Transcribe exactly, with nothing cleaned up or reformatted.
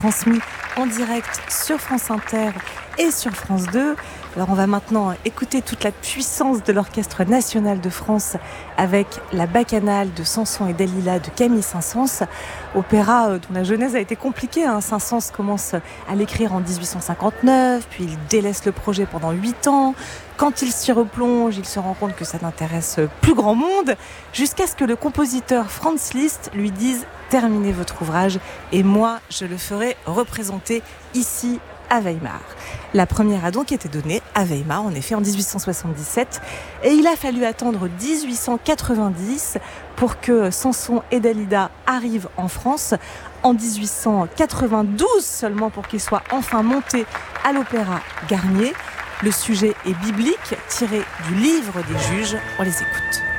transmis en direct sur France Inter et sur France deux. Alors on va maintenant écouter toute la puissance de l'Orchestre National de France avec la Bacchanale de Samson et Dalila de Camille Saint-Saëns, opéra dont la genèse a été compliquée. Hein. Saint-Saëns commence à l'écrire en dix-huit cent cinquante-neuf, puis il délaisse le projet pendant huit ans. Quand il s'y replonge, il se rend compte que ça n'intéresse plus grand monde, jusqu'à ce que le compositeur Franz Liszt lui dise « Terminez votre ouvrage et moi je le ferai représenter ici à Weimar ». La première a donc été donnée à Weimar, en effet, en dix-huit cent soixante-dix-sept. Et il a fallu attendre dix-huit cent quatre-vingt-dix pour que Samson et Dalila arrivent en France. En dix-huit cent quatre-vingt-douze seulement pour qu'ils soient enfin montés à l'Opéra Garnier. Le sujet est biblique, tiré du livre des juges. On les écoute.